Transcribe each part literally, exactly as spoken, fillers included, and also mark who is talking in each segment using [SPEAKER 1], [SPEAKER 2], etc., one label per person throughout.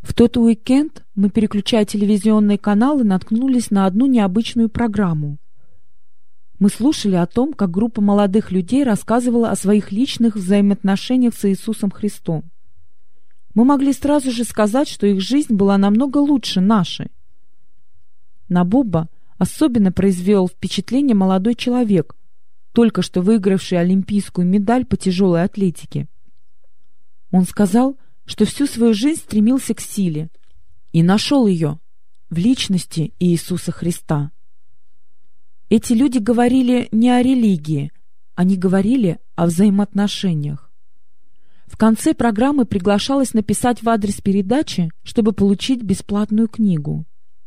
[SPEAKER 1] В тот уикенд мы, переключая телевизионные каналы, наткнулись на одну необычную программу. Мы слушали о том, как группа молодых людей рассказывала о своих личных взаимоотношениях с Иисусом Христом. Мы могли сразу же сказать, что их жизнь была намного лучше нашей. На Боба особенно произвел впечатление молодой человек, только что выигравший олимпийскую медаль по тяжелой атлетике. Он сказал, что всю свою жизнь стремился к силе и нашел ее в личности Иисуса Христа. Эти люди говорили не о религии, они говорили о взаимоотношениях. В конце программы приглашалось написать в адрес передачи, чтобы получить бесплатную книгу.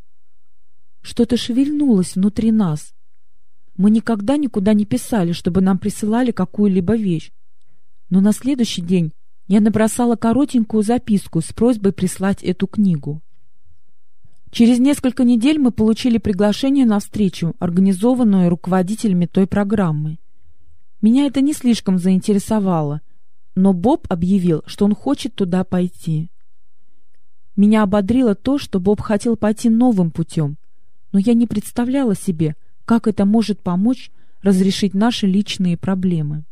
[SPEAKER 1] Что-то шевельнулось внутри нас. Мы никогда никуда не писали, чтобы нам присылали какую-либо вещь. Но на следующий день я набросала коротенькую записку с просьбой прислать эту книгу. Через несколько недель мы получили приглашение на встречу, организованную руководителями той программы. Меня это не слишком заинтересовало, но Боб объявил, что он хочет туда пойти. Меня ободрило то, что Боб хотел пойти новым путем, но я не представляла себе, как это может помочь разрешить наши личные проблемы.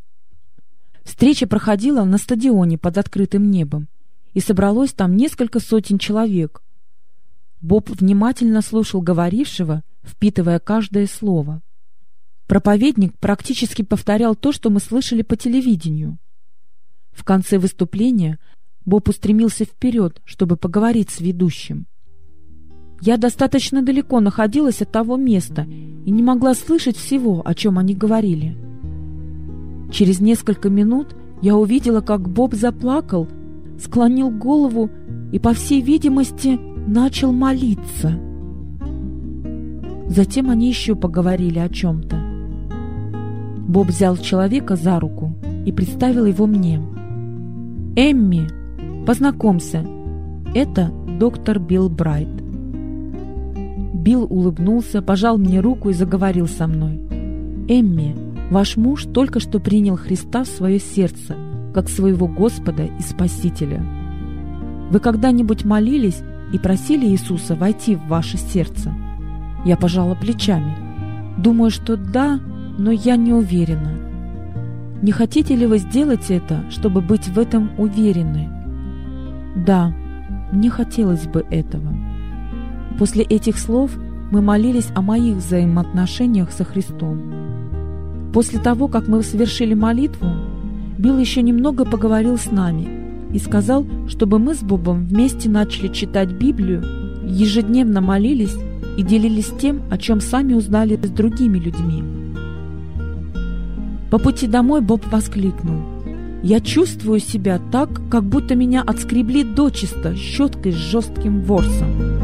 [SPEAKER 1] Встреча проходила на стадионе под открытым небом, и собралось там несколько сотен человек. Боб внимательно слушал говорившего, впитывая каждое слово. Проповедник практически повторял то, что мы слышали по телевидению. В конце выступления Боб устремился вперед, чтобы поговорить с ведущим. Я достаточно далеко находилась от того места и не могла слышать всего, о чем они говорили. Через несколько минут я увидела, как Боб заплакал, склонил голову и, по всей видимости, начал молиться. Затем они еще поговорили о чем-то. Боб взял человека за руку и представил его мне. «Эмми, познакомься, это доктор Билл Брайт». Билл улыбнулся, пожал мне руку и заговорил со мной. «Эмми, ваш муж только что принял Христа в свое сердце, как своего Господа и Спасителя. Вы когда-нибудь молились и просили Иисуса войти в ваше сердце?» Я пожала плечами. «Думаю, что да, но я не уверена». «Не хотите ли вы сделать это, чтобы быть в этом уверены?» «Да, мне хотелось бы этого». После этих слов мы молились о моих взаимоотношениях со Христом. После того, как мы совершили молитву, Билл еще немного поговорил с нами и сказал, чтобы мы с Бобом вместе начали читать Библию, ежедневно молились и делились тем, о чем сами узнали с другими людьми. По пути домой Боб воскликнул: «Я чувствую себя так, как будто меня отскребли дочисто щеткой с жестким ворсом».